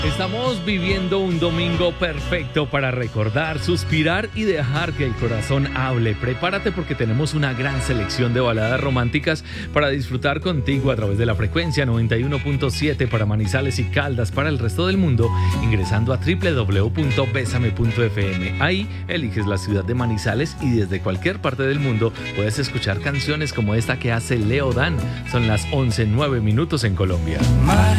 Estamos viviendo un domingo perfecto para recordar, suspirar y dejar que el corazón hable. Prepárate porque tenemos una gran selección de baladas románticas para disfrutar contigo a través de la frecuencia 91.7 para Manizales y Caldas para el resto del mundo, ingresando a www.besame.fm. Ahí eliges la ciudad de Manizales y desde cualquier parte del mundo puedes escuchar canciones como esta que hace Leo Dan. Son las 11:09 en Colombia.